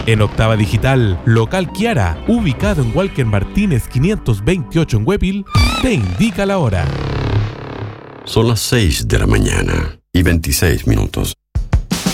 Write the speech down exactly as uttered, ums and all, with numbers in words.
En Octava Digital, local Kiara, ubicado en Walker Martínez quinientos veintiocho en Huepil, te indica la hora. Son las seis de la mañana y veintiséis minutos.